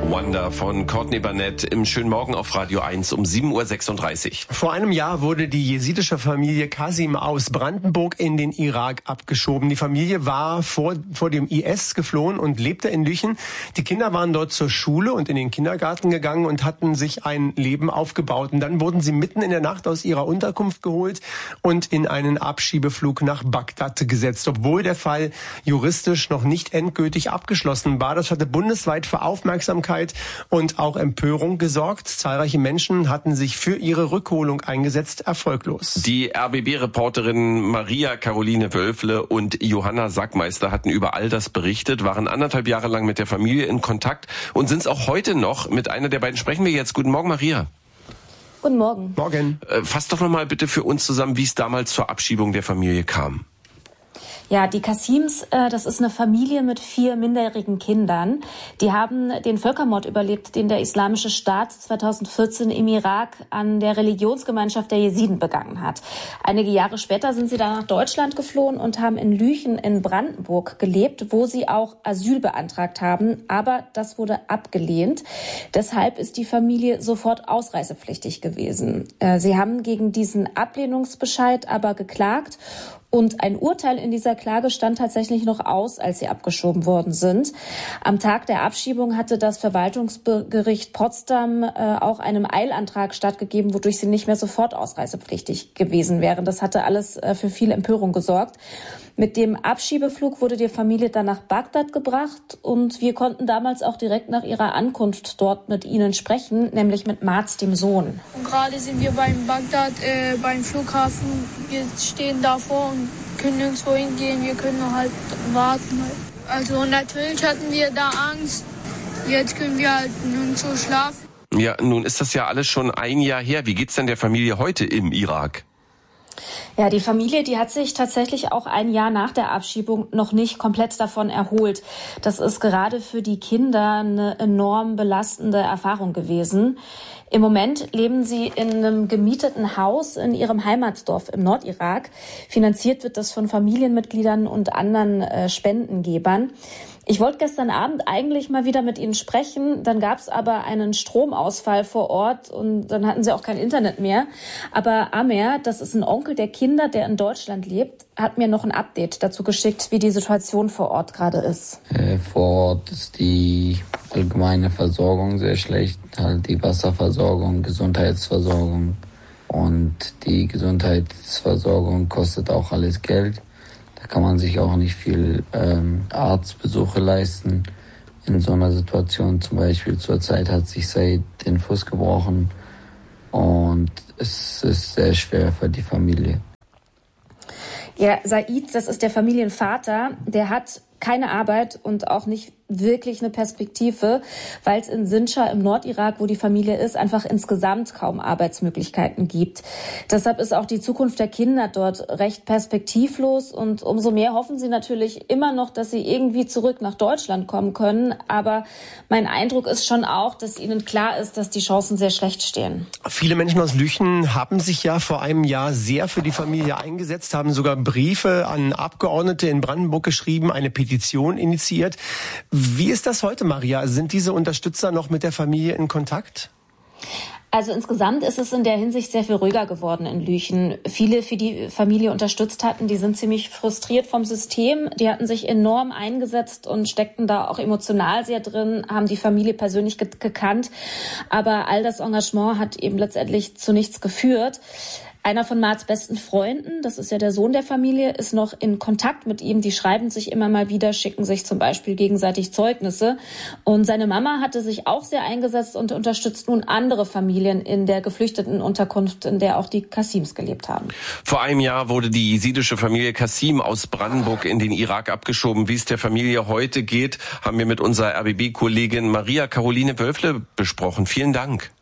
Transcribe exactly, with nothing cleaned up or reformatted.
Wonder von Courtney Barnett im schönen Morgen auf Radio eins um sieben Uhr sechsunddreißig. Vor einem Jahr wurde die jesidische Familie Qasim aus Brandenburg in den Irak abgeschoben. Die Familie war vor, vor dem I S geflohen und lebte in Lüchen. Die Kinder waren dort zur Schule und in den Kindergarten gegangen und hatten sich ein Leben aufgebaut. Und dann wurden sie mitten in der Nacht aus ihrer Unterkunft geholt und in einen Abschiebeflug nach Bagdad gesetzt, obwohl der Fall juristisch noch nicht endgültig abgeschlossen war. Das hatte bundesweit für Aufmerksamkeit und auch Empörung gesorgt. Zahlreiche Menschen hatten sich für ihre Rückholung eingesetzt, erfolglos. Die R B B-Reporterin Maria Caroline Wölfle und Johanna Sackmeister hatten über all das berichtet, waren anderthalb Jahre lang mit der Familie in Kontakt und sind es auch heute noch. Mit einer der beiden sprechen wir jetzt. Guten Morgen, Maria. Guten Morgen. Morgen. Äh, fass doch noch mal bitte für uns zusammen, wie es damals zur Abschiebung der Familie kam. Ja, die Qasims, äh, das ist eine Familie mit vier minderjährigen Kindern. Die haben den Völkermord überlebt, den der Islamische Staat zweitausendvierzehn im Irak an der Religionsgemeinschaft der Jesiden begangen hat. Einige Jahre später sind sie dann nach Deutschland geflohen und haben in Lüchen in Brandenburg gelebt, wo sie auch Asyl beantragt haben. Aber das wurde abgelehnt. Deshalb ist die Familie sofort ausreisepflichtig gewesen. Äh, sie haben gegen diesen Ablehnungsbescheid aber geklagt. Und ein Urteil in dieser Klage stand tatsächlich noch aus, als sie abgeschoben worden sind. Am Tag der Abschiebung hatte das Verwaltungsgericht Potsdam äh, auch einem Eilantrag stattgegeben, wodurch sie nicht mehr sofort ausreisepflichtig gewesen wären. Das hatte alles äh, für viel Empörung gesorgt. Mit dem Abschiebeflug wurde die Familie dann nach Bagdad gebracht und wir konnten damals auch direkt nach ihrer Ankunft dort mit ihnen sprechen, nämlich mit Marz, dem Sohn. Und gerade sind wir beim Bagdad, äh, beim Flughafen. Wir stehen davor und können nirgendwo hingehen. Wir können nur halt warten. Also natürlich hatten wir da Angst. Jetzt können wir halt nirgendwo schlafen. Ja, nun ist das ja alles schon ein Jahr her. Wie geht's denn der Familie heute im Irak? Ja, die Familie, die hat sich tatsächlich auch ein Jahr nach der Abschiebung noch nicht komplett davon erholt. Das ist gerade für die Kinder eine enorm belastende Erfahrung gewesen. Im Moment leben sie in einem gemieteten Haus in ihrem Heimatdorf im Nordirak. Finanziert wird das von Familienmitgliedern und anderen äh, Spendengebern. Ich wollte gestern Abend eigentlich mal wieder mit ihnen sprechen, dann gab es aber einen Stromausfall vor Ort und dann hatten sie auch kein Internet mehr. Aber Amer, das ist ein Onkel der Kinder, der in Deutschland lebt, hat mir noch ein Update dazu geschickt, wie die Situation vor Ort gerade ist. Äh, vor Ort ist die allgemeine Versorgung sehr schlecht, halt die Wasserversorgung, Gesundheitsversorgung und die Gesundheitsversorgung kostet auch alles Geld. Da kann man sich auch nicht viel ähm, Arztbesuche leisten. In so einer Situation zum Beispiel zurzeit hat sich Said den Fuß gebrochen und es ist sehr schwer für die Familie. Ja, Said, das ist der Familienvater, der hat keine Arbeit und auch nicht wirklich eine Perspektive, weil es in Sinjar im Nordirak, wo die Familie ist, einfach insgesamt kaum Arbeitsmöglichkeiten gibt. Deshalb ist auch die Zukunft der Kinder dort recht perspektivlos und umso mehr hoffen sie natürlich immer noch, dass sie irgendwie zurück nach Deutschland kommen können. Aber mein Eindruck ist schon auch, dass ihnen klar ist, dass die Chancen sehr schlecht stehen. Viele Menschen aus Lüchen haben sich ja vor einem Jahr sehr für die Familie eingesetzt, haben sogar Briefe an Abgeordnete in Brandenburg geschrieben, eine Petition initiiert. Wie ist das heute, Maria? Sind diese Unterstützer noch mit der Familie in Kontakt? Also insgesamt ist es in der Hinsicht sehr viel ruhiger geworden in Lüchen. Viele, die die Familie unterstützt hatten, die sind ziemlich frustriert vom System. Die hatten sich enorm eingesetzt und steckten da auch emotional sehr drin, haben die Familie persönlich ge- gekannt. Aber all das Engagement hat eben letztendlich zu nichts geführt. Einer von Marts besten Freunden, das ist ja der Sohn der Familie, ist noch in Kontakt mit ihm. Die schreiben sich immer mal wieder, schicken sich zum Beispiel gegenseitig Zeugnisse. Und seine Mama hatte sich auch sehr eingesetzt und unterstützt nun andere Familien in der geflüchteten Unterkunft, in der auch die Qasims gelebt haben. Vor einem Jahr wurde die jesidische Familie Qasim aus Brandenburg in den Irak abgeschoben. Wie es der Familie heute geht, haben wir mit unserer R B B-Kollegin Maria Caroline Wölfle besprochen. Vielen Dank.